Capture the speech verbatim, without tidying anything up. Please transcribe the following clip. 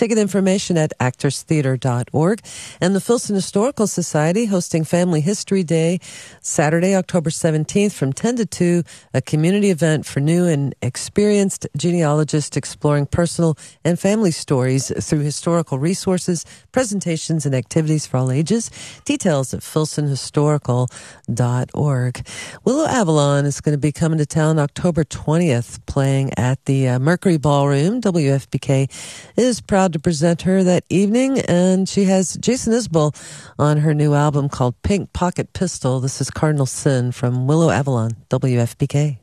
Ticket information at actors theater dot org. And the Filson Historical Society hosting Family History Day Saturday, October seventeenth from ten to two, a community event for new and experienced genealogists exploring personal and family stories through historical resources, presentations, and activities for all ages. Details at filson historical dot org. Willow Avalon is going to be coming to town October twentieth, playing at the uh, Mercury Ballroom. W F B K is proud to present her that evening, and she has Jason Isbell on her new album called Pink Pocket Pistol. This is Cardinal Sin from Willow Avalon, W F B K.